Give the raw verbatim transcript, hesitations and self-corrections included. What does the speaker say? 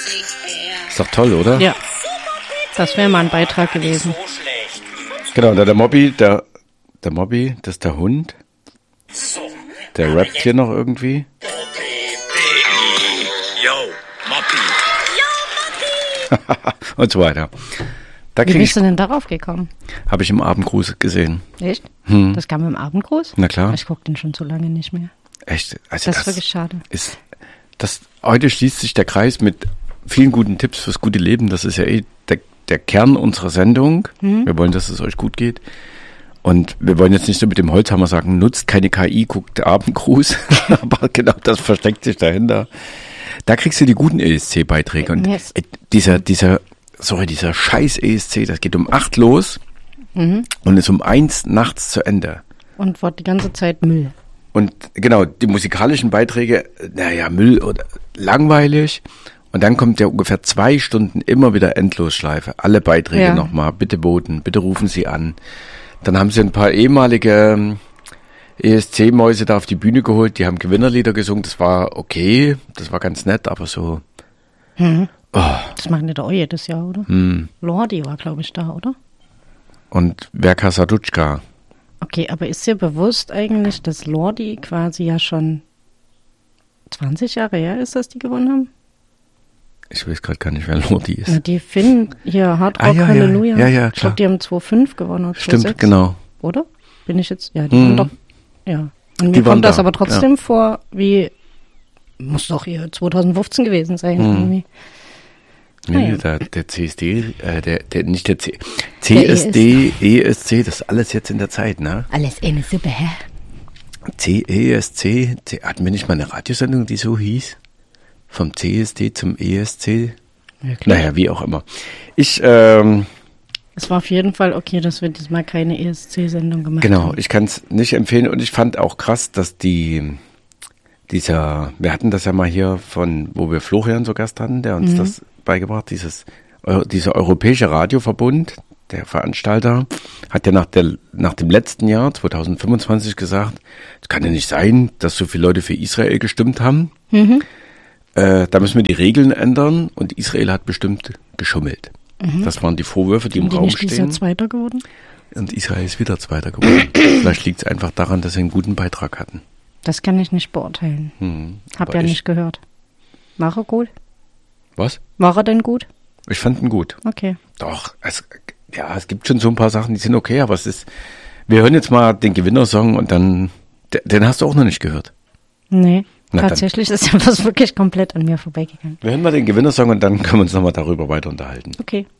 Ist doch toll, oder? Ja. Das wäre mal ein Beitrag gewesen. Genau, der, der Mobby, der, der Mobby, das ist der Hund. Der rappt hier noch irgendwie. Und so weiter. Da Wie krieg bist ich, du denn darauf gekommen? habe ich im Abendgruß gesehen. Echt? Hm. Das kam im Abendgruß? Na klar. Ich gucke den schon so lange nicht mehr. Echt? Also Das ist wirklich schade. Ist, das, heute schließt sich der Kreis mit vielen guten Tipps fürs gute Leben. Das ist ja eh der, der Kern unserer Sendung. Mhm. Wir wollen, dass es euch gut geht. Und wir wollen jetzt nicht so mit dem Holzhammer sagen, nutzt keine K I, guckt Abendgruß. Aber genau das versteckt sich dahinter. Da kriegst du die guten E S C-Beiträge. Und Yes. äh, dieser, dieser, sorry, dieser scheiß E S C, das geht um acht los Mhm. und ist um eins nachts zu Ende. Und war die ganze Zeit Müll. Und genau, die musikalischen Beiträge, naja, Müll oder langweilig. Und dann kommt ja ungefähr zwei Stunden immer wieder Endlosschleife. Alle Beiträge Ja. nochmal, bitte voten, bitte rufen Sie an. Dann haben sie ein paar ehemalige ähm, E S C-Mäuse da auf die Bühne geholt, die haben Gewinnerlieder gesungen, das war okay, das war ganz nett, aber so, Mhm. oh, Das machen die doch auch jedes Jahr, oder? hm. Lordi war, glaube ich, da, oder? Und Verka Sadutschka. Okay, aber ist dir bewusst eigentlich, dass Lordi quasi ja schon zwanzig Jahre her ist, dass die gewonnen haben? Ich weiß gerade gar nicht, wer Lordi ist. Na, die Finn, hier, Hard Rock Ah, ja, ja. Halleluja. Ja, ja, ich klar. glaube, die haben zwei fünf gewonnen oder zwei Stimmt, sechs. genau. Oder? Bin ich jetzt, ja, die Mhm. waren doch, ja. Und Die mir waren kommt das da, aber trotzdem vor, wie, muss doch hier zwanzig fünfzehn gewesen sein, Mhm. irgendwie. Nee, ja. der, der C S D, äh, der, der, nicht der C, C S D, E S C, das ist alles jetzt in der Zeit, ne? Alles eine Suppe, hä? C E S C, C, hatten wir nicht mal eine Radiosendung, die so hieß? Vom C S D zum E S C? Wirklich? Naja, wie auch immer. Ich, ähm, Es war auf jeden Fall okay, dass wir diesmal keine E S C-Sendung gemacht genau, haben. ich kann es nicht empfehlen und ich fand auch krass, dass die, dieser, wir hatten das ja mal hier von, wo wir Florian so Gast hatten, der uns Mhm. das beigebracht, dieses, Eu- dieser Europäische Radioverbund, der Veranstalter, hat ja nach der, nach dem letzten Jahr, zwanzig fünfundzwanzig, gesagt, es kann ja nicht sein, dass so viele Leute für Israel gestimmt haben. Mhm. Äh, da müssen wir die Regeln ändern und Israel hat bestimmt geschummelt. Das waren die Vorwürfe, die im Sind die Raum nicht dieses stehen. Jahr Zweiter geworden? Und Israel ist wieder Zweiter geworden. Vielleicht liegt es einfach daran, dass sie einen guten Beitrag hatten. Das kann ich nicht beurteilen. Hm, Hab aber ja ich, nicht gehört. War er gut? Was? War er denn gut? Ich fand ihn gut. Okay. Doch, es, ja, es gibt schon so ein paar Sachen, die sind okay, aber es ist, wir hören jetzt mal den Gewinnersong und dann, den, den hast du auch noch nicht gehört. Nee, Na dann. tatsächlich ist ja was wirklich komplett an mir vorbeigegangen. Wir hören mal den Gewinnersong und dann können wir uns nochmal darüber weiter unterhalten. Okay.